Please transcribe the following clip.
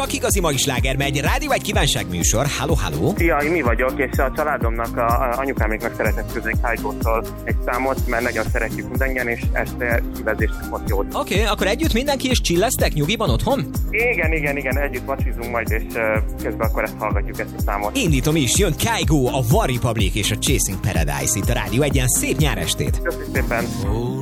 A igazi mai sláger megy, rádió egy kívánságműsor. Halló, halló. Szia, mi vagyok, és a családomnak, a anyukáméknak szeretett küldeni Kygo-tól egy számot, mert nagyon szeretjük mindannyian, és este szívezésnek most jót. Oké, akkor együtt mindenki is chilleztek nyugiban otthon? Igen, együtt vacsizunk majd, és közben akkor ezt hallgatjuk, ezt a számot. Indítom is, jön Kygo, a One Republic és a Chasing Paradise itt a Rádió Egyen. Szép nyárestét! Köszönöm szépen!